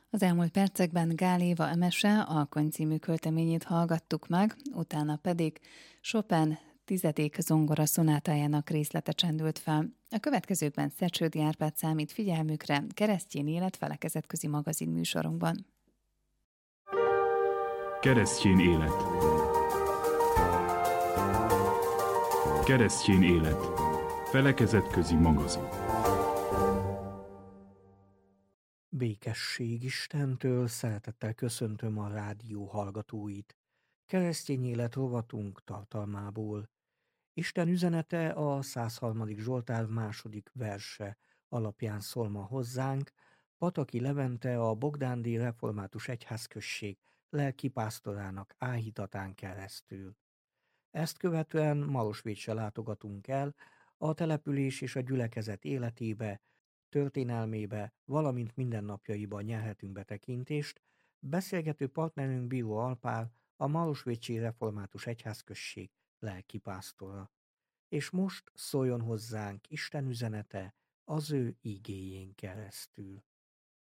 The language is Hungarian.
Az elmúlt percekben Gál Éva Emese Alkony című költeményét hallgattuk meg, utána pedig Chopin tizedik zongora szonátájának részlete csendült fel. A következőkben Szecsődi Árpád számít figyelmükre Keresztény élet felekezetközi magazin műsorunkban. Keresztény élet. Keresztény élet. Felekezetközi magazin. Békesség Istentől, szeretettel köszöntöm a rádió hallgatóit. Keresztény élet rovatunk tartalmából. Isten üzenete a 103. Zsoltár második verse alapján szól ma hozzánk. Pataki Levente, a Bogdándi Református Egyházközség lelkipásztorának áhítatán keresztül. Ezt követően Marosvécsre látogatunk el, a település és a gyülekezet életébe, történelmébe, valamint mindennapjaiba nyerhetünk betekintést. Beszélgető partnerünk Bíró Alpár, a Marosvécsi Református Egyházközség lelkipásztora. És most szóljon hozzánk Isten üzenete az ő igéjén keresztül.